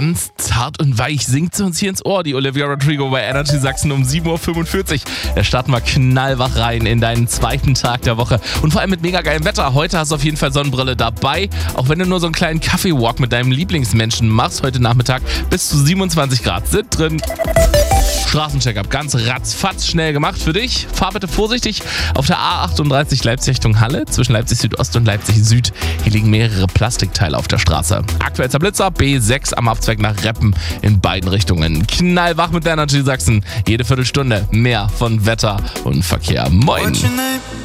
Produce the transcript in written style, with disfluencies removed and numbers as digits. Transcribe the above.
Ganz zart und weich singt sie uns hier ins Ohr, die Olivia Rodrigo bei Energy Sachsen um 7.45 Uhr. Da starten wir knallwach rein in deinen zweiten Tag der Woche. Und vor allem mit mega geilem Wetter. Heute hast du auf jeden Fall Sonnenbrille dabei. Auch wenn du nur so einen kleinen Kaffeewalk mit deinem Lieblingsmenschen machst heute Nachmittag, bis zu 27 Grad sind drin. Straßencheck-up, ganz ratzfatz schnell gemacht für dich. Fahr bitte vorsichtig auf der A38 Leipzig Richtung Halle, zwischen Leipzig Südost und Leipzig Süd. Hier liegen mehrere Plastikteile auf der Straße. Aktuellster Blitzer, B6 am Abzweig nach Reppen in beiden Richtungen. Knallwach mit der Energy Sachsen. Jede Viertelstunde mehr von Wetter und Verkehr. Moin!